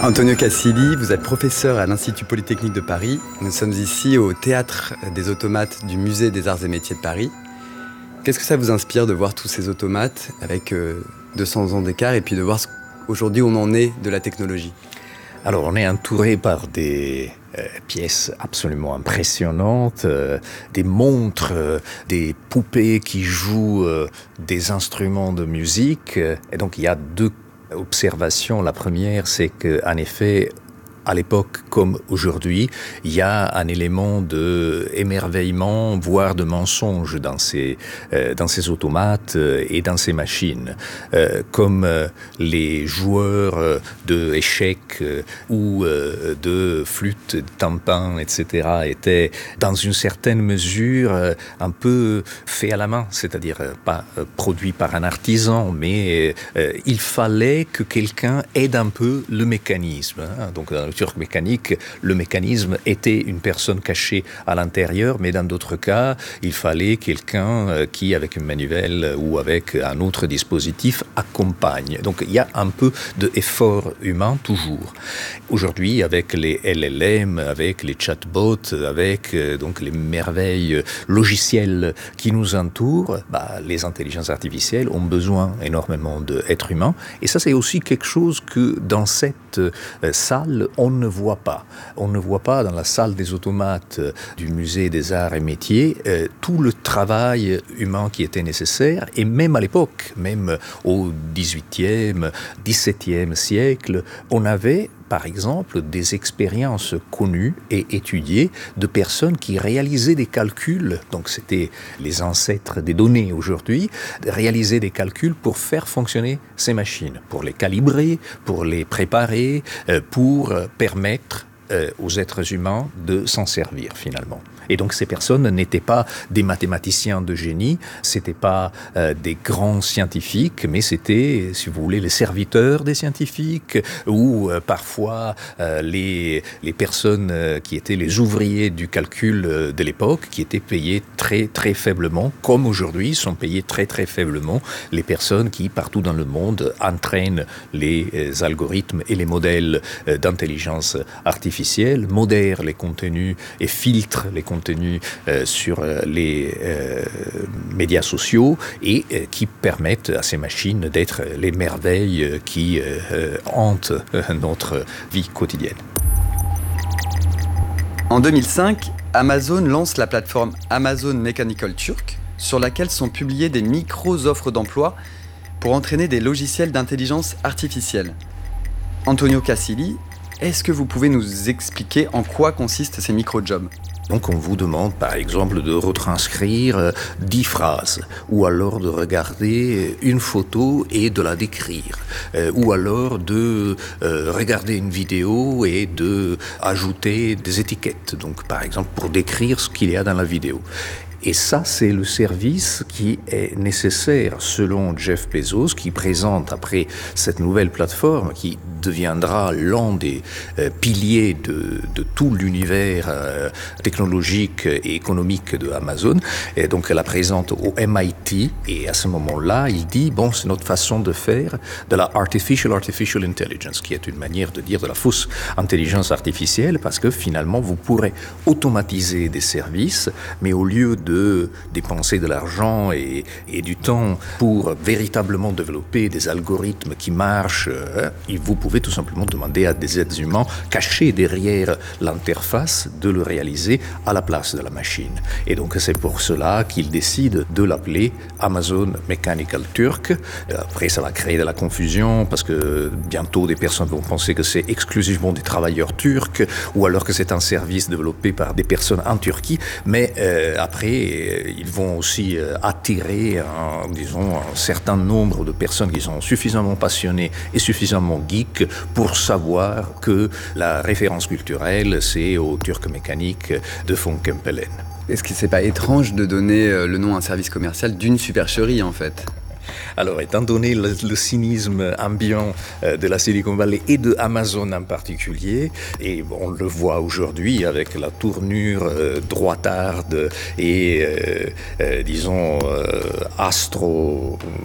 Antonio Casilli, vous êtes professeur à l'Institut Polytechnique de Paris. Nous sommes ici au Théâtre des Automates du Musée des Arts et Métiers de Paris. Qu'est-ce que ça vous inspire de voir tous ces automates avec 200 ans d'écart et puis de voir aujourd'hui où on en est de la technologie? Alors, on est entouré par des pièces absolument impressionnantes, des montres, des poupées qui jouent des instruments de musique. Et donc, il y a deux observations. La première, c'est qu'en effet, à l'époque comme aujourd'hui, il y a un élément d'émerveillement, voire de mensonge dans ces automates et dans ces machines. Comme les joueurs d'échecs ou de flûte, tympan, etc. étaient dans une certaine mesure un peu faits à la main, c'est-à-dire pas produits par un artisan, mais il fallait que quelqu'un aide un peu le mécanisme. Donc, dans le mécanique, le mécanisme était une personne cachée à l'intérieur, mais dans d'autres cas, il fallait quelqu'un qui, avec une manivelle ou avec un autre dispositif, accompagne. Donc il y a un peu d'effort humain toujours. Aujourd'hui, avec les LLM, avec les chatbots, avec donc les merveilles logicielles qui nous entourent, les intelligences artificielles ont besoin énormément d'êtres humains. Et ça, c'est aussi quelque chose que dans cette salle, on ne voit pas. On ne voit pas dans la salle des automates du Musée des Arts et Métiers tout le travail humain qui était nécessaire. Et même à l'époque, même au XVIIIe, XVIIe siècle, on avait par exemple des expériences connues et étudiées de personnes qui réalisaient des calculs, donc c'était les ancêtres des données aujourd'hui, réalisaient des calculs pour faire fonctionner ces machines, pour les calibrer, pour les préparer, pour permettre aux êtres humains de s'en servir finalement. Et donc ces personnes n'étaient pas des mathématiciens de génie, c'était pas des grands scientifiques, mais c'était, si vous voulez, les serviteurs des scientifiques ou parfois les personnes qui étaient les ouvriers du calcul de l'époque, qui étaient payés très très faiblement, comme aujourd'hui sont payés très très faiblement les personnes qui partout dans le monde entraînent les algorithmes et les modèles d'intelligence artificielle, modèrent les contenus et filtrent les contenus sur les médias sociaux et qui permettent à ces machines d'être les merveilles qui hantent notre vie quotidienne. En 2005, Amazon lance la plateforme Amazon Mechanical Turk, sur laquelle sont publiées des micro-offres d'emploi pour entraîner des logiciels d'intelligence artificielle. Antonio Casilli, est-ce que vous pouvez nous expliquer en quoi consistent ces micro-jobs ? Donc on vous demande par exemple de retranscrire 10 phrases, ou alors de regarder une photo et de la décrire, ou alors de regarder une vidéo et de ajouter des étiquettes, donc par exemple pour décrire ce qu'il y a dans la vidéo. Et ça, c'est le service qui est nécessaire selon Jeff Bezos, qui présente après cette nouvelle plateforme qui deviendra l'un des piliers de tout l'univers technologique et économique de Amazon. Et donc, elle la présente au MIT et à ce moment-là, il dit, bon, c'est notre façon de faire de la artificial intelligence, qui est une manière de dire de la fausse intelligence artificielle, parce que finalement, vous pourrez automatiser des services, mais au lieu de dépenser de l'argent et du temps pour véritablement développer des algorithmes qui marchent, vous pouvez tout simplement demander à des êtres humains cachés derrière l'interface de le réaliser à la place de la machine. Et donc c'est pour cela qu'ils décident de l'appeler Amazon Mechanical Turk. Après ça va créer de la confusion parce que bientôt des personnes vont penser que c'est exclusivement des travailleurs turcs ou alors que c'est un service développé par des personnes en Turquie, mais après ils vont aussi attirer un certain nombre de personnes qui sont suffisamment passionnées et suffisamment geeks pour savoir que la référence culturelle c'est au turc mécanique de von Kempelen. Est-ce que c'est pas étrange de donner le nom à un service commercial d'une supercherie en fait ? Alors, étant donné le cynisme ambiant de la Silicon Valley et de Amazon en particulier, et on le voit aujourd'hui avec la tournure droitarde et,